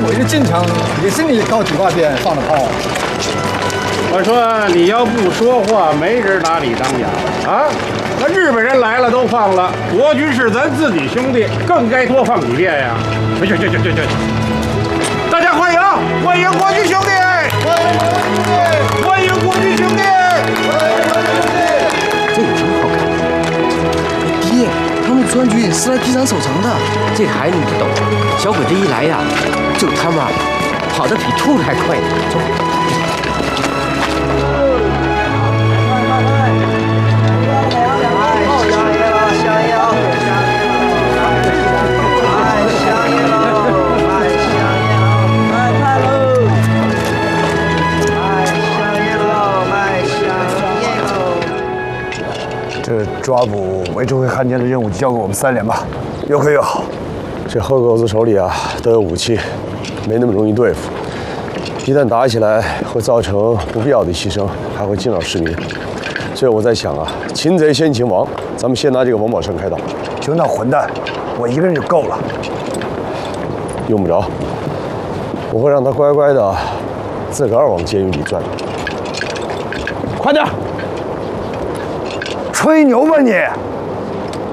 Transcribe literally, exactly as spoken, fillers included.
我就经常也是你搞几把鞭放的炮。 我说你要不说话，没人拿你当哑巴啊！那日本人来了都放了，国军是咱自己兄弟，更该多放几遍呀！去去去去去去！大家欢迎欢迎国军兄弟！欢迎国军兄弟！欢迎国军兄弟！ 这有什么好看的？爹，他们川军是来劈山收场的。这还你不懂？小鬼子一来呀，就他妈跑得比兔子还快。走。 这抓捕维州会汉奸的任务就交给我们三连吧，越快越好。 这黑狗子手里啊都有武器，没那么容易对付。一旦打起来，会造成不必要的牺牲，还会惊扰市民。所以我在想啊，擒贼先擒王，咱们先拿这个王宝胜开刀。 就那混蛋，我一个人就够了。 用不着，我会让他乖乖的自个儿往监狱里钻。 快点！吹牛吧你！